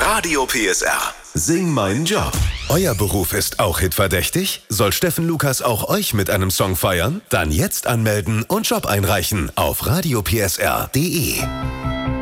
Radio PSR. Sing meinen Job. Euer Beruf ist auch hitverdächtig? Soll Steffen Lukas auch euch mit einem Song feiern? Dann jetzt anmelden und Job einreichen auf radiopsr.de.